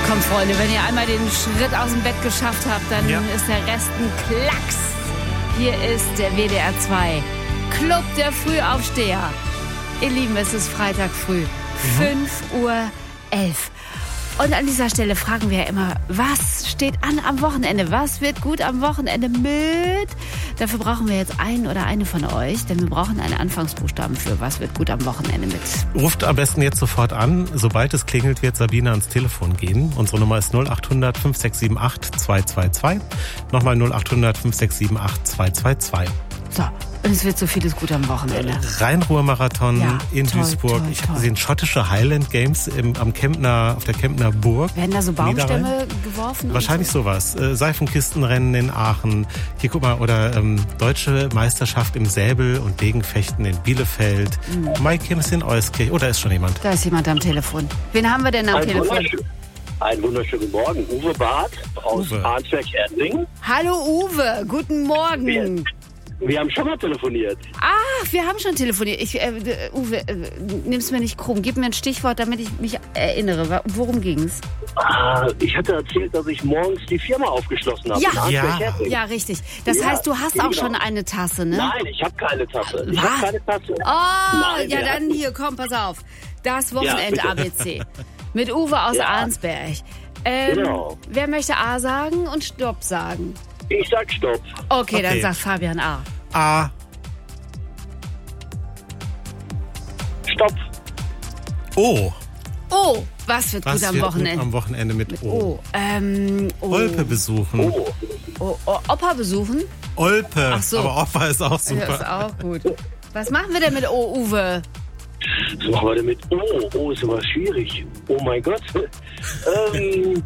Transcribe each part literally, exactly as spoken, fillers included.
Kommt, Freunde, wenn ihr einmal den Schritt aus dem Bett geschafft habt, dann ja. ist der Rest ein Klacks. Hier ist der W D R zwei Club der Frühaufsteher. Ihr Lieben, es ist Freitag früh, mhm. fünf Uhr elf. Und an dieser Stelle fragen wir ja immer, was steht an am Wochenende? Was wird gut am Wochenende mit? Dafür brauchen wir jetzt einen oder eine von euch, denn wir brauchen einen Anfangsbuchstaben für was wird gut am Wochenende mit. Ruft am besten jetzt sofort an. Sobald es klingelt, wird Sabine ans Telefon gehen. Unsere Nummer ist null acht hundert fünf sechs sieben acht zwei zwei zwei. Nochmal null acht hundert fünf sechs sieben acht zwei zwei zwei. So, und es wird so vieles gut am Wochenende. Rhein-Ruhr-Marathon ja, in toll, Duisburg. Toll, ich habe toll. gesehen, schottische Highland Games im, am Kempner, auf der Kempner Burg. Werden da so Baumstämme geworfen? Wahrscheinlich so? sowas. Äh, Seifenkistenrennen in Aachen. Hier, guck mal, oder ähm, deutsche Meisterschaft im Säbel- und Degenfechten in Bielefeld. Mhm. Maikims in Euskirch. Oh, da ist schon jemand. Da ist jemand am Telefon. Wen haben wir denn am Ein Telefon? Einen wunderschönen Morgen. Uwe Barth aus Arnsberg-Erding. Hallo Uwe, guten Morgen. Wir, wir haben schon mal telefoniert. Ah, wir haben schon telefoniert. Ich, äh, Uwe, äh, nimm's mir nicht krumm. Gib mir ein Stichwort, damit ich mich erinnere. Worum ging's? Ah, ich hatte erzählt, dass ich morgens die Firma aufgeschlossen habe. Ja, ja. ja, richtig. Das ja, heißt, du hast auch genau. schon eine Tasse, ne? Nein, ich habe keine Tasse. Ich habe keine Tasse. Oh, Nein, ja, dann hier, komm, pass auf. Das Wochenend-A B C. Mit Uwe aus ja. Arnsberg. Ähm, genau. Wer möchte A sagen und Stopp sagen? Ich sag Stopp. Okay, okay. Dann sagt Fabian A. A. Stopp. O. O. Was wird Was gut am wird Wochenende? Gut am Wochenende mit, mit O. O. Ähm, o. Olpe besuchen. O. O. O. Opa besuchen? Olpe. Ach so. Aber Opa ist auch super. Das ist auch gut. Was machen wir denn mit O, Uwe? Was machen wir denn mit O? O ist aber schwierig. Oh mein Gott. ähm...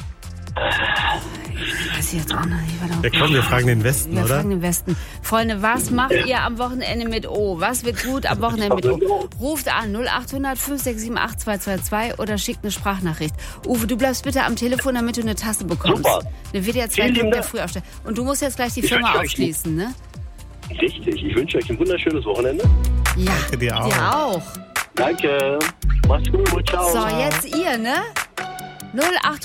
Ich weiß jetzt auch noch nicht. Ja, komm, wir fragen den Westen, wir oder? Wir fragen den Westen. Freunde, was macht ihr am Wochenende mit O? Was wird gut am Wochenende mit O? Ruft an null acht hundert fünf sechs sieben acht zwei zwei zwei oder schickt eine Sprachnachricht. Uwe, du bleibst bitte am Telefon, damit du eine Tasse bekommst. Super. Eine W D R zwei Club der Frühaufsteher. Und du musst jetzt gleich die ich Firma aufschließen, ne? Richtig. Ich wünsche euch ein wunderschönes Wochenende. Ja, danke dir auch. Dir auch. Danke. Mach's gut. Ciao. So, jetzt ihr, ne? null acht